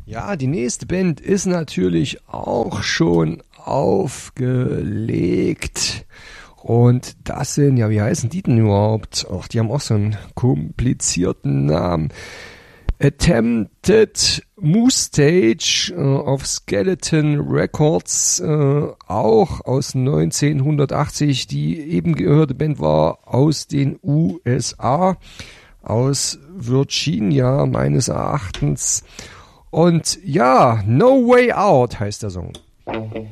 Ja, die nächste Band ist natürlich auch schon aufgelegt. Und das sind, ja, wie heißen die denn überhaupt? Ach, die haben auch so einen komplizierten Namen. Attempted Mustache auf Skeleton Records, auch aus 1980. Die eben gehörte Band war aus den USA, aus Virginia meines Erachtens. Und ja, No Way Out heißt der Song.